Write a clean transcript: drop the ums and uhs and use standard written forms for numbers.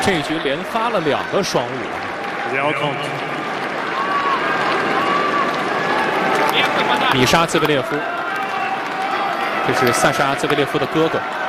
这一局连发了2个双误。米沙兹维列夫，这是萨沙兹维列夫的哥哥。